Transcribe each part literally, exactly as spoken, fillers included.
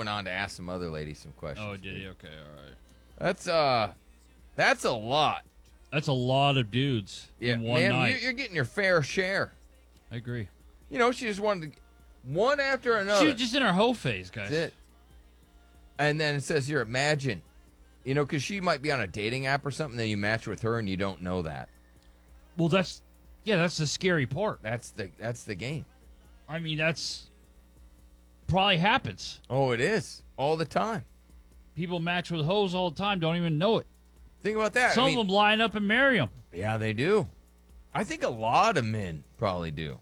went on to ask some other ladies some questions. Oh, did he? Okay, all right. That's uh, that's a lot. That's a lot of dudes Yeah, in one man, night. You're, you're getting your fair share. I agree. You know, she just wanted to, one after another. She was just in her hoe phase, guys. That's it. And then it says here, imagine, you know, because she might be on a dating app or something, then you match with her and you don't know that. Well, that's, yeah, that's the scary part. That's the that's the game. I mean, that's probably happens. Oh, it is all the time. People match with hoes all the time, don't even know it. Think about that. Some I mean, of them line up and marry them. Yeah, they do. I think a lot of men probably do.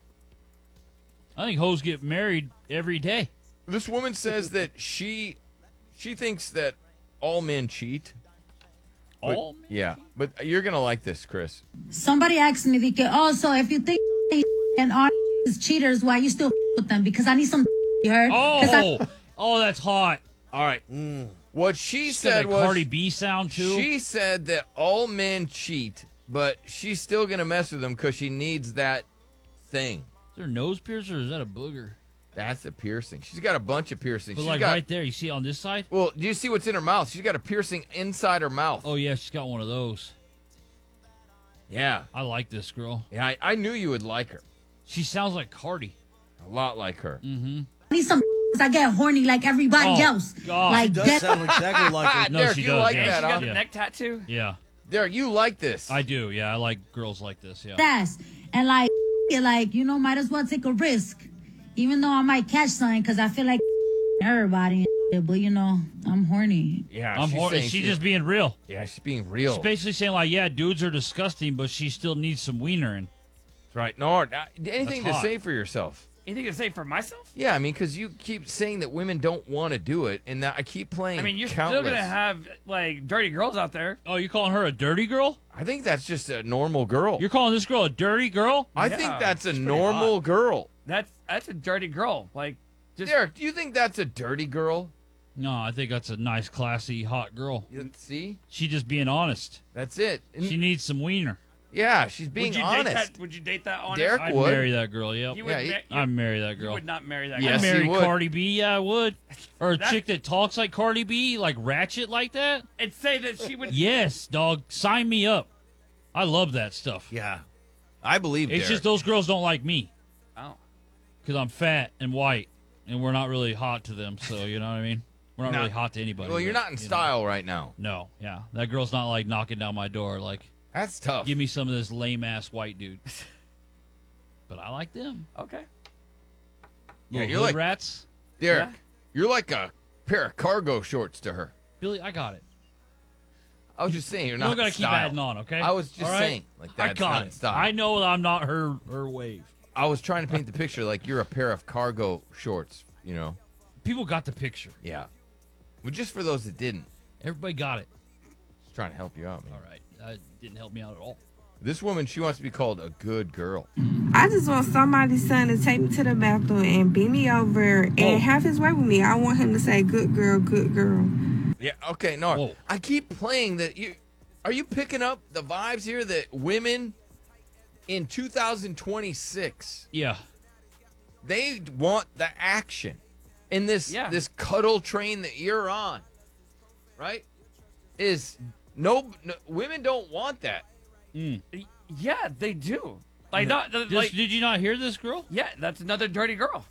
I think hoes get married every day. This woman says that she she thinks that all men cheat. But- All men yeah, but you're gonna like this, Chris. Somebody asked me, Vicky, oh, so if you think and all is cheaters, why you still with them? Because I need some, you heard? 'Cause I- Oh, oh, that's hot. All right. What she Said said that was Cardi B sound too. she said that all men cheat, but she's still gonna mess with them because she needs that thing. Is there a nose piercer or is that a booger? That's a piercing. She's got a bunch of piercings. But She's like got, right there, you see on this side? Well, do you see what's in her mouth? She's got a piercing inside her mouth. Oh yeah, she's got one of those. Yeah. I like this girl. Yeah, I, I knew you would like her. She sounds like Cardi. A lot like her. Mm-hmm. I need some. I get horny like everybody Oh, else. God. Like Does get sound exactly like her. No, Derek, she you does. like yeah. that, She huh? got the Yeah. neck tattoo. Yeah, Derek, you like this. I do. Yeah, I like girls like this. Yeah. ass and like, like you know, might as well take a risk, even though I might catch something because I feel like everybody. and shit, But you know, I'm horny. Yeah, I'm she's hor- saying she's she- just being real. Yeah, she's being real. She's basically saying like, yeah, dudes are disgusting, but she still needs some wiener. And That's right. No, uh, anything That's to hot. say for yourself. Anything to say for myself? Yeah, I mean, because you keep saying that women don't want to do it, and that I keep playing. I mean, you're countless. still gonna have like dirty girls out there. oh, you calling her a dirty girl? I think that's just a normal girl. You're calling this girl a dirty girl? I Yeah, think that's a it's pretty normal hot. girl. That's that's a dirty girl. Like just Derek, do you think that's a dirty girl? No, I think that's a nice, classy, hot girl. You- See, She just being honest. that's it. And- She needs some wiener. yeah, she's being would you honest. date that? Would you date that honest? Derek I'd would. marry that girl. Yep. You would Yeah, ma- he- you, I'd marry that you girl. would not marry that Yes, I'd girl. he marry would. Cardi B. Yeah, I would. Or a That's- chick that talks like Cardi B, like ratchet like that. And say that she would. Yes, dog. Sign me up. I love that stuff. Yeah. I believe It's Derek. just those girls don't like me Oh. because I'm fat and white, and we're not really hot to them. So you know what I mean? We're not No. really hot to anybody. Well, you're but, not in you know. style right now. No, yeah, that girl's not like knocking down my door like, That's tough. give me some of this lame ass white dude. But I like them. Okay. Yeah, Little you're hood like- rats. Derek, Yeah. you're like a pair of cargo shorts to her. Billy, I got it. I was just saying you're You not don't gotta in keep style. adding on, okay? I was just All right? saying, like I that's got not in it. style. I know that I'm not her her wave. I was trying to paint the picture like you're a pair of cargo shorts, you know? People got the picture. Yeah. But just for those that didn't, Everybody got it. just trying to help you out, man. All right, that didn't help me out at all. This woman, she wants to be called a good girl. I just want somebody's son to take me to the bathroom and bend me over and Oh. have his way with me. I want him to say, good girl, good girl. Yeah, okay, no. Whoa. I keep playing that. You Are you picking up the vibes here that women in two thousand twenty-six, Yeah. they want the action in this Yeah. this cuddle train that you're on, right? Is no, no women don't want that. Yeah, they do. Like not Just- like did you not hear this girl? yeah, that's another dirty girl.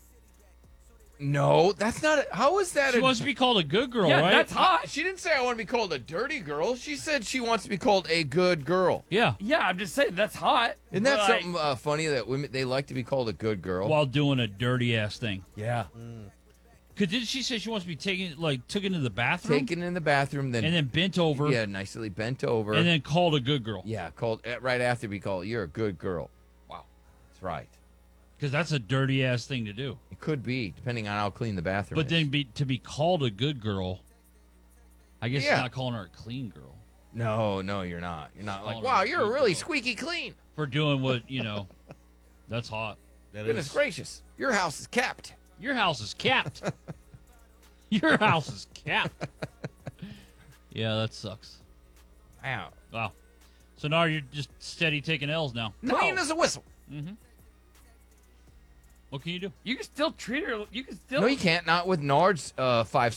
No, that's not. A, how is that? She a, wants to be called a good girl, Yeah, right? that's hot. She didn't say I want to be called a dirty girl. She said she wants to be called a good girl. Yeah. Yeah, I'm just saying that's hot. Isn't that But, like, something uh, funny that women they like to be called a good girl? While doing a dirty ass thing. yeah, Cause didn't she say she wants to be taken like taken to the bathroom taken in the bathroom, then and then bent over yeah, nicely bent over, and then called a good girl? yeah, called uh, right after be called. You're a good girl. Wow, that's right. Because that's a dirty ass thing to do. It could be depending on how clean the bathroom. But is. then be to be called a good girl, I guess Yeah. it's not calling her a clean girl no, no, you're not. You're not like Calling her wow, a you're good really girl. squeaky clean. for doing what you know. That's hot. That Goodness is- gracious, your house is kept. Your house is capped. Your house is capped. Yeah, that sucks. Wow, Wow. So now you're just steady taking L's now. clean No. as a whistle. What can you do? You can still treat her. You can still. No, you can't. Not with Nard's uh, five